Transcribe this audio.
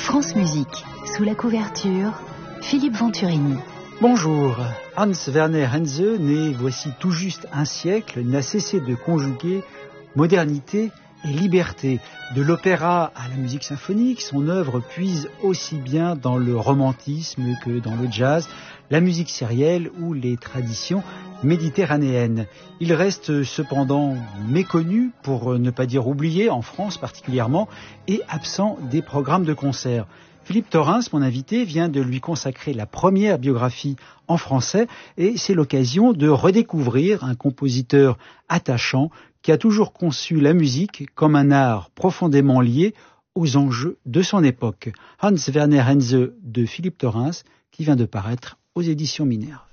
France Musique, sous la couverture, Philippe Venturini. Bonjour, Hans Werner Henze, né voici tout juste un siècle, n'a cessé de conjuguer modernité et liberté. De l'opéra à la musique symphonique, son œuvre puise aussi bien dans le romantisme que dans le jazz, la musique sérielle ou les traditions méditerranéennes. Il reste cependant méconnu, pour ne pas dire oublié, en France particulièrement, et absent des programmes de concert. Philippe Thorens, mon invité, vient de lui consacrer la première biographie en français et c'est l'occasion de redécouvrir un compositeur attachant qui a toujours conçu la musique comme un art profondément lié aux enjeux de son époque. Hans Werner Henze de Philippe Thorens, qui vient de paraître aux éditions Mineures.